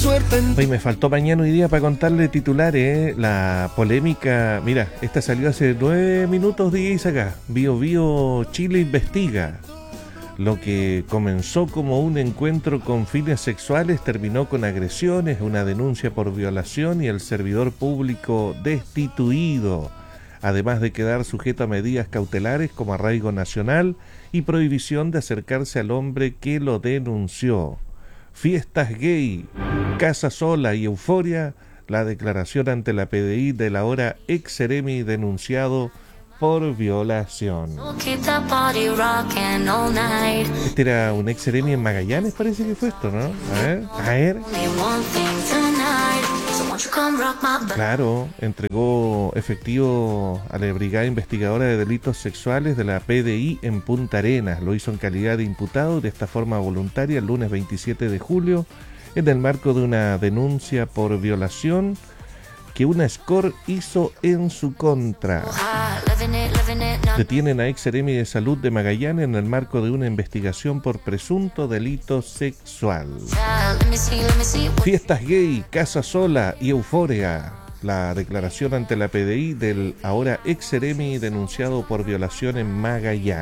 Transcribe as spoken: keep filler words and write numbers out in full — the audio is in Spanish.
suerte en... Oye, me faltó mañana hoy día para contarle titulares, ¿eh? La polémica, mira, esta salió hace nueve minutos, días acá. Bio Bio Chile investiga. Lo que comenzó como un encuentro con fines sexuales terminó con agresiones, una denuncia por violación y el servidor público destituido, además de quedar sujeto a medidas cautelares como arraigo nacional y prohibición de acercarse al hombre que lo denunció. Fiestas gay, casa sola y euforia, la declaración ante la P D I del ahora ex seremi denunciado por violación. Este era un ex seremi en Magallanes, parece que fue esto, ¿no? A ver, a ver. Claro, entregó efectivo a la Brigada Investigadora de Delitos Sexuales de la P D I en Punta Arenas. Lo hizo en calidad de imputado de esta forma voluntaria el lunes veintisiete de julio en el marco de una denuncia por violación que una SCOR hizo en su contra. Detienen a ex seremi de salud de Magallanes en el marco de una investigación por presunto delito sexual. Fiestas gay, casa sola y euforia. La declaración ante la P D I del ahora ex seremi denunciado por violación en Magallanes.